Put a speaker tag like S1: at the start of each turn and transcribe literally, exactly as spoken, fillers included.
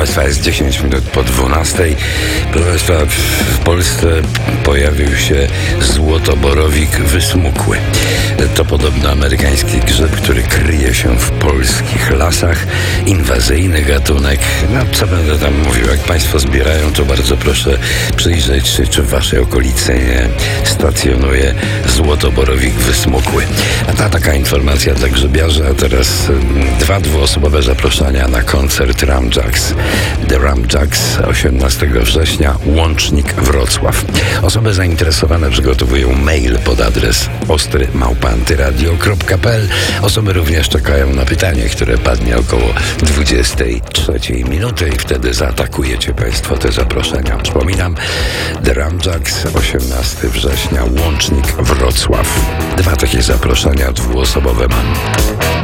S1: Państwa, jest dziesięć minut po dwunastej. Proszę Państwa, w Polsce pojawił się złotoborowik wysmukły. To podobno amerykański grzyb, który kryje się w polskich lasach. Inwazyjny gatunek. No, co będę tam mówił? Jak Państwo zbierają, to bardzo proszę przyjrzeć się, czy w Waszej okolicy nie stacjonuje złotoborowik wysmukły. A ta taka informacja dla grzybiarzy, a teraz dwa dwuosobowe zaproszenia na koncert Ramjacks. The Ramjacks osiemnastego września, Łącznik, Wrocław. Osoby zainteresowane przygotowują mail pod adres ostry małpa antyradio kropka p l. Osoby również czekają na pytanie, które padnie około dwudziestej trzeciej minuty i wtedy zaatakujecie Państwo te zaproszenia. Przypominam, The Ramjacks, osiemnastego września, Łącznik, Wrocław. Dwa takie zaproszenia dwuosobowe mam.